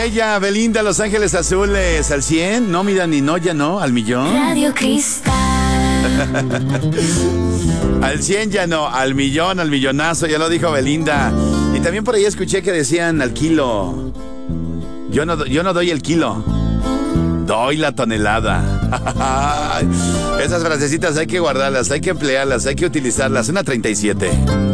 ella, Belinda, Los Ángeles Azules. ¿Al 100? No, mira, ni no, ya no. ¿Al millón? Radio Cristal. Al 100 ya no, al millón, al millonazo, ya lo dijo Belinda. Y también por ahí escuché que decían al kilo. Yo no doy el kilo, doy la tonelada. Esas frasecitas hay que guardarlas, hay que emplearlas, hay que utilizarlas. 1:37.